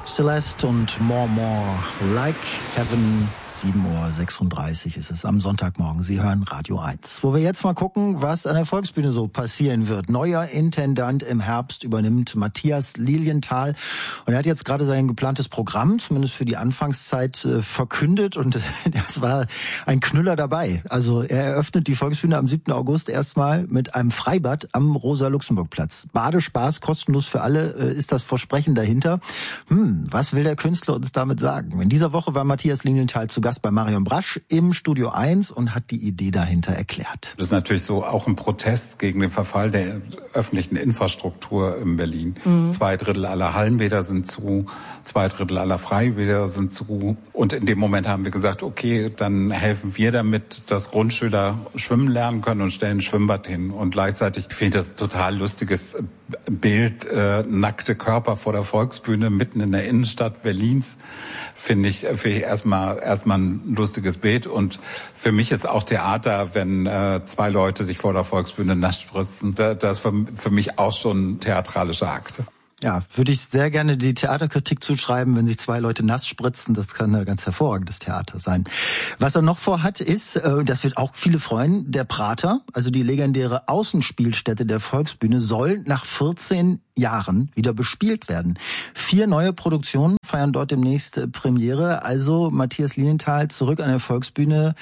Celeste und More Like Heaven. 7:36 Uhr ist es am Sonntagmorgen. Sie hören Radio 1. Wo wir jetzt mal gucken, was an der Volksbühne so passieren wird. Neuer Intendant im Herbst übernimmt Matthias Lilienthal. Und er hat jetzt gerade sein geplantes Programm, zumindest für die Anfangszeit, verkündet. Und das war ein Knüller dabei. Also er eröffnet die Volksbühne am 7. August erstmal mit einem Freibad am Rosa-Luxemburg-Platz. Badespaß, kostenlos für alle, ist das Versprechen dahinter. Was will der Künstler uns damit sagen? In dieser Woche war Matthias Lilienthal zu Gast bei Marion Brasch im Studio 1 und hat die Idee dahinter erklärt. Das ist natürlich so auch ein Protest gegen den Verfall der öffentlichen Infrastruktur in Berlin. 2/3 aller Hallenbäder sind zu, 2/3 aller Freibäder sind zu. Und in dem Moment haben wir gesagt, okay, dann helfen wir damit, dass Grundschüler schwimmen lernen können und stellen ein Schwimmbad hin. Und gleichzeitig finde ich das total lustiges Bild, nackte Körper vor der Volksbühne mitten in der Innenstadt Berlins. Finde ich erstmal ein lustiges Bild. Und für mich ist auch Theater, wenn 2 Leute sich vor der Volksbühne nass spritzen, das ist für mich auch schon ein theatralischer Akt. Ja, würde ich sehr gerne die Theaterkritik zuschreiben, wenn sich 2 Leute nass spritzen. Das kann ein ganz hervorragendes Theater sein. Was er noch vorhat ist, das wird auch viele freuen, der Prater, also die legendäre Außenspielstätte der Volksbühne, soll nach 14 Jahren wieder bespielt werden. 4 neue Produktionen feiern dort demnächst Premiere. Also Matthias Lilienthal zurück an der Volksbühne.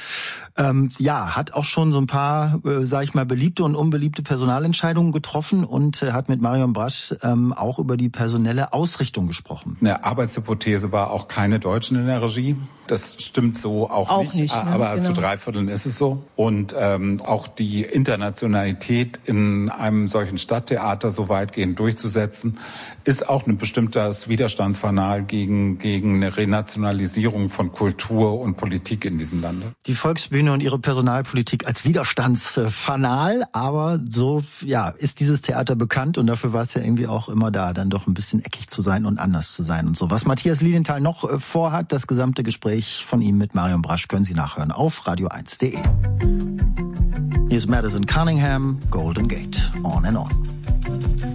Hat auch schon so ein paar, beliebte und unbeliebte Personalentscheidungen getroffen und hat mit Marion Brasch auch über die personelle Ausrichtung gesprochen. Eine Arbeitshypothese war auch keine Deutschen in der Regie. Das stimmt so auch nicht, ne? Aber genau. Zu 3/4 ist es so. Und auch die Internationalität in einem solchen Stadttheater so weitgehend durchzusetzen, ist auch ein bestimmtes Widerstandsfanal gegen eine Renationalisierung von Kultur und Politik in diesem Lande. Die Volksbühne und ihre Personalpolitik als Widerstandsfanal, aber so ist dieses Theater bekannt und dafür war es ja irgendwie auch immer da, dann doch ein bisschen eckig zu sein und anders zu sein und so. Was Matthias Lilienthal noch vorhat, das gesamte Gespräch von ihm mit Marion Brasch können Sie nachhören auf radio1.de. Hier ist Madison Cunningham, Golden Gate, On and On.